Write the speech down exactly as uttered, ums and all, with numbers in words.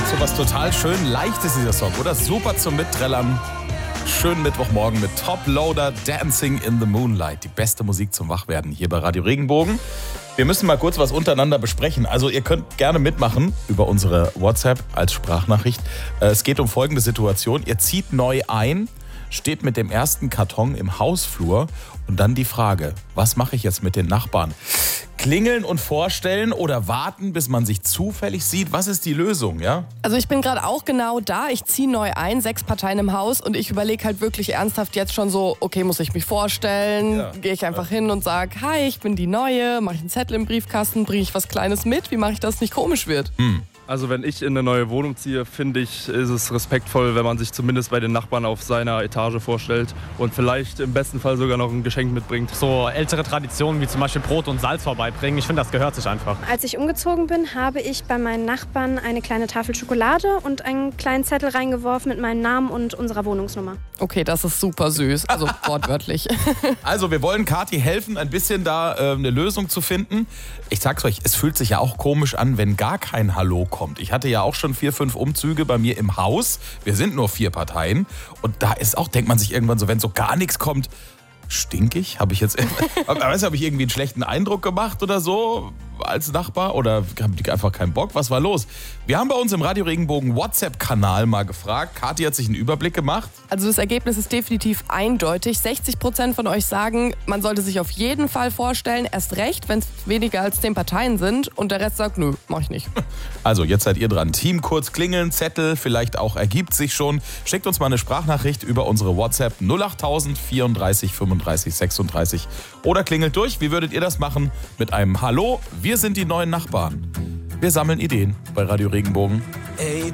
so was total schön Leichtes, dieser Song, oder? Super zum Mitträllern. Schönen Mittwochmorgen mit Top Loader, Dancing in the Moonlight. Die beste Musik zum Wachwerden hier bei Radio Regenbogen. Wir müssen mal kurz was untereinander besprechen. Also ihr könnt gerne mitmachen über unsere WhatsApp als Sprachnachricht. Es geht um folgende Situation. Ihr zieht neu ein, steht mit dem ersten Karton im Hausflur und dann die Frage, was mache ich jetzt mit den Nachbarn? Klingeln und vorstellen oder warten, bis man sich zufällig sieht? Was ist die Lösung, ja? Also ich bin gerade auch genau da. Ich ziehe neu ein, sechs Parteien im Haus und ich überlege halt wirklich ernsthaft jetzt schon so, okay, muss ich mich vorstellen? Ja. Gehe ich einfach ja. hin und sage, hi, ich bin die Neue, mache ich einen Zettel im Briefkasten, bringe ich was Kleines mit? Wie mache ich, dass es nicht komisch wird? Hm. Also wenn ich in eine neue Wohnung ziehe, finde ich, ist es respektvoll, wenn man sich zumindest bei den Nachbarn auf seiner Etage vorstellt und vielleicht im besten Fall sogar noch ein Geschenk mitbringt. So ältere Traditionen wie zum Beispiel Brot und Salz vorbeibringen, ich finde, das gehört sich einfach. Als ich umgezogen bin, habe ich bei meinen Nachbarn eine kleine Tafel Schokolade und einen kleinen Zettel reingeworfen mit meinem Namen und unserer Wohnungsnummer. Okay, das ist super süß, also wortwörtlich. Also wir wollen Kathi helfen, ein bisschen da äh, eine Lösung zu finden. Ich sag's euch, es fühlt sich ja auch komisch an, wenn gar kein Hallo kommt. Ich hatte ja auch schon vier, fünf Umzüge bei mir im Haus. Wir sind nur vier Parteien. Und da ist auch, denkt man sich irgendwann so, wenn so gar nichts kommt, stinkig? Habe ich jetzt, weiß, habe ich irgendwie einen schlechten Eindruck gemacht oder so als Nachbar? Oder haben die einfach keinen Bock? Was war los? Wir haben bei uns im Radio Regenbogen WhatsApp-Kanal mal gefragt. Kathi hat sich einen Überblick gemacht. Also das Ergebnis ist definitiv eindeutig. sechzig Prozent von euch sagen, man sollte sich auf jeden Fall vorstellen, erst recht, wenn es weniger als zehn Parteien sind. Und der Rest sagt, nö, mach ich nicht. Also jetzt seid ihr dran. Team kurz klingeln, Zettel, vielleicht auch ergibt sich schon. Schickt uns mal eine Sprachnachricht über unsere WhatsApp null acht tausend vierunddreißig fünfunddreißig sechsunddreißig oder klingelt durch. Wie würdet ihr das machen? Mit einem Hallo, wir sind die neuen Nachbarn. Wir sammeln Ideen bei Radio Regenbogen.